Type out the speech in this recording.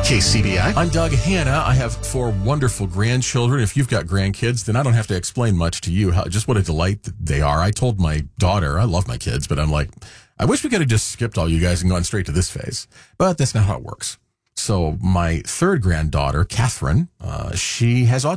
KCBI. I'm Doug Hanna. I have 4 wonderful grandchildren. If you've got grandkids, then I don't have to explain much to you. Just what a delight they are. I told my daughter, I love my kids, but I'm like, I wish we could have just skipped all you guys and gone straight to this phase. But that's not how it works. So my 3rd granddaughter, Catherine, she has autism.